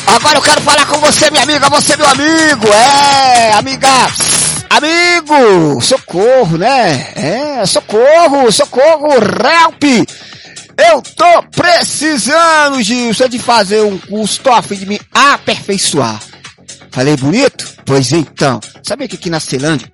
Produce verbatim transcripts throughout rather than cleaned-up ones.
Agora eu quero falar com você, minha amiga, você, meu amigo. É, amiga, amigo, socorro, né? É, socorro, socorro, help. Eu tô precisando, Gilson, de fazer um curso, tô a fim de me aperfeiçoar. Falei bonito? Pois então, sabe que aqui na Ceilândia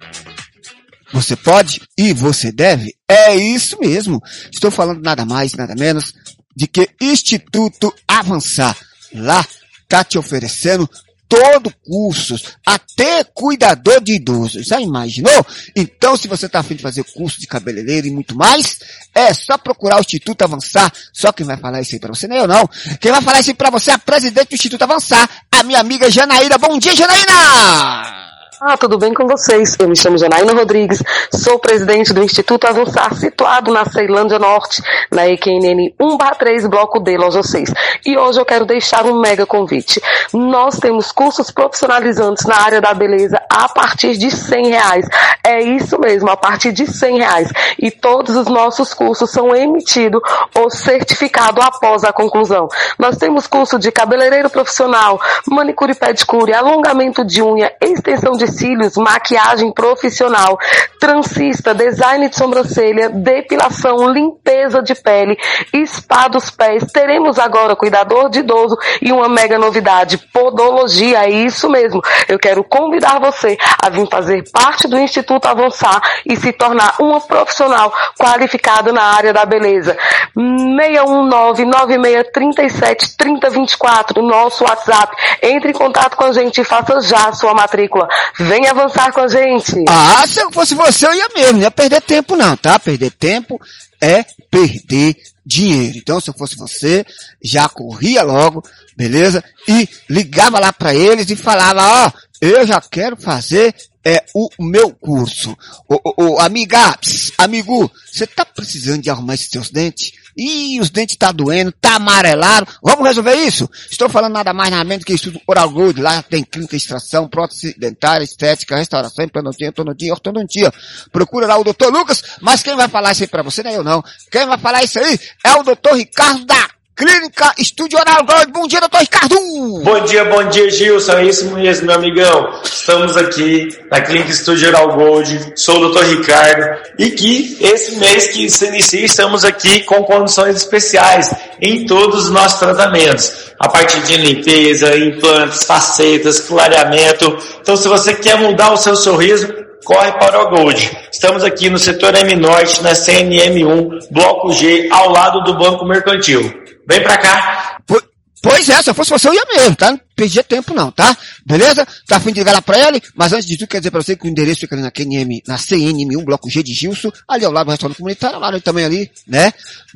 você pode e você deve? É isso mesmo. Estou falando nada mais, nada menos de que Instituto Avançar. Lá tá te oferecendo todo curso, até cuidador de idosos. Já imaginou? Então, se você tá a fim de fazer curso de cabeleireiro e muito mais, é só procurar o Instituto Avançar. Só quem vai falar isso aí pra você, nem eu não. Quem vai falar isso aí pra você é a presidente do Instituto Avançar, a minha amiga Janaína. Bom dia, Janaína! Ah, tudo bem com vocês? Eu me chamo Janaína Rodrigues, sou presidente do Instituto Avançar, situado na Ceilândia Norte, na E Q N N um barra três, Bloco D, Loja seis. E hoje eu quero deixar um mega convite. Nós temos cursos profissionalizantes na área da beleza a partir de cem reais. É isso mesmo, a partir de cem reais. E todos os nossos cursos são emitidos ou certificados após a conclusão. Nós temos curso de cabeleireiro profissional, manicure e pedicure, alongamento de unha, extensão de cílios, maquiagem profissional, transista, design de sobrancelha, depilação, limpeza de pele, spa dos pés. Teremos agora cuidador de idoso e uma mega novidade, podologia. É isso mesmo. Eu quero convidar você a vir fazer parte do Instituto Avançar e se tornar uma profissional qualificada na área da beleza. seis um nove, nove seis três sete, três zero dois quatro, nosso WhatsApp. Entre em contato com a gente e faça já a sua matrícula. Venha avançar com a gente. Ah, se eu fosse você, eu ia mesmo. Não ia perder tempo não, tá? Perder tempo é perder dinheiro. Então, se eu fosse você, já corria logo, beleza? E ligava lá pra eles e falava, ó, oh, eu já quero fazer é, o meu curso. Ô, ô, ô, amiga, pss, amigo, você tá precisando de arrumar esses seus dentes? Ih, os dentes tá doendo, tá amarelado. Vamos resolver isso? Estou falando nada mais nada menos que Instituto Oral Gold. Lá tem clínica de extração, prótese dentária, estética, restauração, implantodontia, ortodontia, ortodontia. Procura lá o doutor Lucas, mas quem vai falar isso aí pra você não é eu não. Quem vai falar isso aí é o doutor Ricardo da Clínica Estúdio Oral Gold. Bom dia, doutor Ricardo! Bom dia, bom dia, Gilson. É isso mesmo, meu amigão. Estamos aqui na Clínica Estúdio Oral Gold. Sou o doutor Ricardo. E que esse mês que se inicia, estamos aqui com condições especiais em todos os nossos tratamentos. A partir de limpeza, implantes, facetas, clareamento. Então, se você quer mudar o seu sorriso, corre para o Gold. Estamos aqui no setor M Norte, na C N M um, Bloco G, ao lado do Banco Mercantil. Vem pra cá. Pois é, se eu fosse você, eu ia mesmo, tá? Não perdia tempo não, tá? Beleza? Tá a fim de ligar lá pra ele, mas antes de tudo, quero dizer pra você que o endereço fica ali na Q N M, na C N M um, Bloco G de Gilson, ali ao lado do restaurante comunitário, lá também ali, né?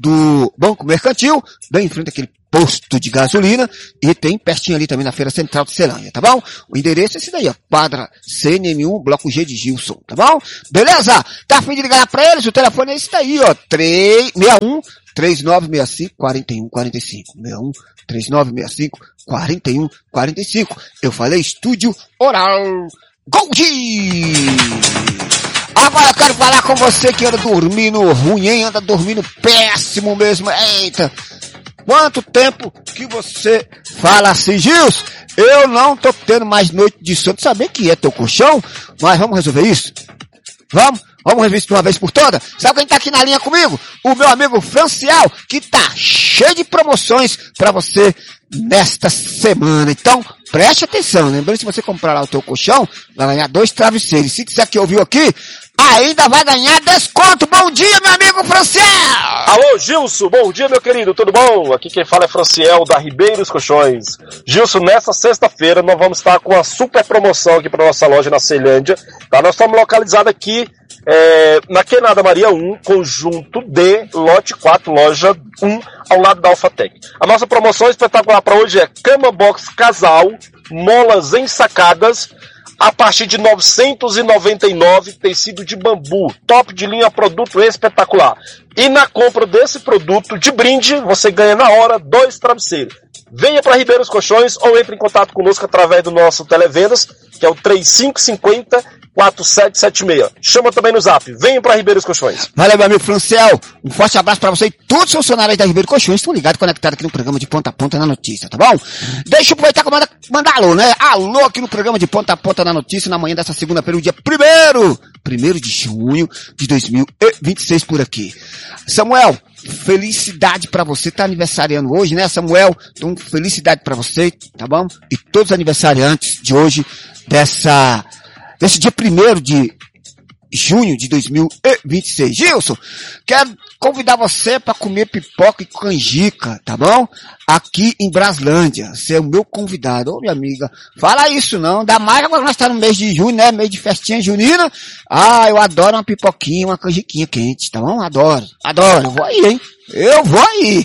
Do Banco Mercantil, bem em frente àquele posto de gasolina, e tem pertinho ali também na Feira Central de Ceilândia, tá bom? O endereço é esse daí, ó, quadra C N M um, Bloco G de Gilson, tá bom? Beleza? Tá a fim de ligar lá pra eles? O telefone é esse daí, ó, três seis um, três nove seis cinco, quatro um quatro cinco, seis um, três nove seis cinco, quatro um quatro cinco. Eu falei Estúdio Oral Gold! Agora eu quero falar com você que anda dormindo ruim, hein? Anda dormindo péssimo mesmo, eita! Quanto tempo que você fala assim, Gilson, eu não tô tendo mais noite de sono. Saber que é teu colchão, mas vamos resolver isso? Vamos? Vamos rever isso de uma vez por todas? Sabe quem tá aqui na linha comigo? O meu amigo Franciel, que tá cheio de promoções pra você nesta semana. Então, preste atenção. Lembrando, se você comprar lá o teu colchão, vai ganhar dois travesseiros. Se quiser que ouviu aqui, ainda vai ganhar desconto. Bom dia, meu amigo Franciel! Alô, Gilson, bom dia, meu querido, tudo bom? Aqui quem fala é Franciel, da Ribeiros Colchões. Gilson, nessa sexta-feira nós vamos estar com uma super promoção aqui para nossa loja na Ceilândia. Tá? Nós estamos localizados aqui é, na Quenada Maria um, conjunto D, lote quatro, loja um, ao lado da Alphatec. A nossa promoção espetacular para hoje é cama box casal, molas ensacadas, a partir de novecentos e noventa e nove, tecido de bambu, top de linha, produto espetacular. E na compra desse produto de brinde, você ganha na hora dois travesseiros. Venha para Ribeiros Colchões ou entre em contato conosco através do nosso Televendas, que é o três cinco cinco zero, quatro sete sete seis. Chama também no zap. Venham para Ribeiros Colchões. Valeu, meu amigo Franciel. Um forte abraço pra você e todos os funcionários da Ribeiros Colchões estão ligados, conectados aqui no programa de Ponta a Ponta na Notícia, tá bom? Deixa eu aproveitar e mandar, mandar alô, né? Alô aqui no programa de Ponta a Ponta na Notícia, na manhã dessa segunda-feira, o dia primeiro, primeiro de junho de dois mil e vinte e seis por aqui. Samuel, felicidade pra você, tá aniversariando hoje, né, Samuel? Então, felicidade pra você, tá bom? E todos os aniversariantes de hoje, dessa, desse dia primeiro de junho de dois mil e vinte e seis. Gilson, quero convidar você para comer pipoca e canjica, tá bom? Aqui em Braslândia. Você é o meu convidado. Ô, minha amiga, fala isso não. Ainda mais agora nós estamos no mês de junho, né? Mês de festinha junina. Ah, eu adoro uma pipoquinha, uma canjiquinha quente, tá bom? Adoro, adoro. Eu vou aí, hein? Eu vou aí.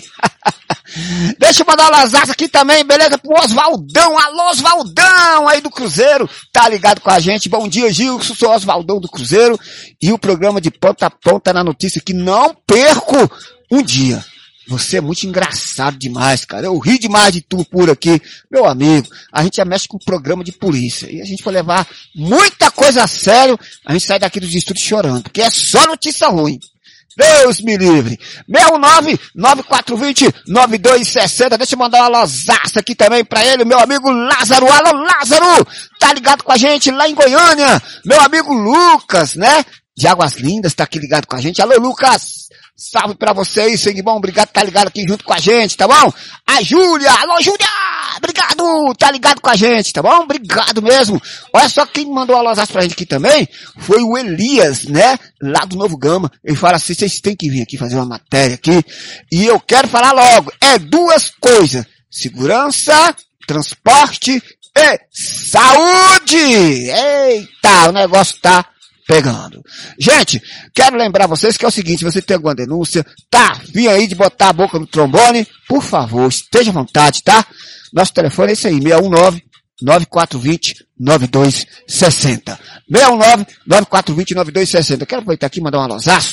Deixa eu mandar um lazaço aqui também, beleza? Pro Osvaldão, alô Osvaldão aí do Cruzeiro, tá ligado com a gente. Bom dia, Gilson, sou Osvaldão do Cruzeiro e o programa de Ponta a Ponta na Notícia que não perco um dia. Você é muito engraçado demais, cara. Eu ri demais de tu por aqui. Meu amigo, a gente já mexe com o programa de polícia. E a gente vai levar muita coisa a sério. A gente sai daqui dos estúdios chorando, porque é só notícia ruim. Deus me livre. seis nove nove quatro dois zero nove dois seis zero. Deixa eu mandar uma lozaça aqui também pra ele, meu amigo Lázaro. Alô, Lázaro! Tá ligado com a gente lá em Goiânia. Meu amigo Lucas, né? De Águas Lindas, tá aqui ligado com a gente. Alô, Lucas! Salve pra vocês, sangue bom, obrigado, tá ligado aqui junto com a gente, tá bom? A Júlia, alô Júlia, obrigado, tá ligado com a gente, tá bom? Obrigado mesmo. Olha só quem mandou a lozaça pra gente aqui também, foi o Elias, né? Lá do Novo Gama. Ele fala assim, vocês têm que vir aqui fazer uma matéria aqui, e eu quero falar logo, é duas coisas, segurança, transporte e saúde. Eita, o negócio tá pegando. Gente, quero lembrar vocês que é o seguinte, se você tem alguma denúncia, tá, vim aí de botar a boca no trombone, por favor, esteja à vontade, tá? Nosso telefone é esse aí, seis um nove, nove quatro dois zero, nove dois seis zero. seis um nove, nove quatro dois zero, nove dois seis zero. Quero aproveitar aqui e mandar um alôzaço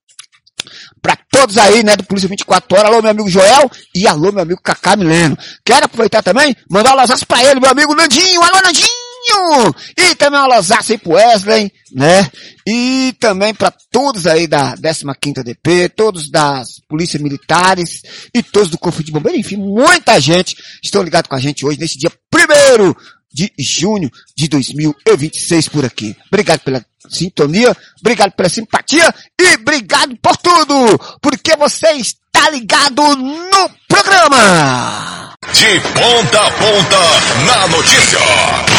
pra todos aí, né, do Polícia vinte e quatro horas. Alô, meu amigo Joel e alô, meu amigo Cacá Mileno. Quero aproveitar também, mandar um alôzaço pra ele, meu amigo Nandinho. Alô, Nandinho! E também uma lozaça aí pro Wesley, né? E também para todos aí da décima quinta D P, todos das polícias militares e todos do Corpo de Bombeiro, enfim, muita gente estão ligados com a gente hoje, nesse dia primeiro de junho de dois mil e vinte e seis por aqui. Obrigado pela sintonia, obrigado pela simpatia e obrigado por tudo, porque você está ligado no programa. De ponta a ponta na notícia.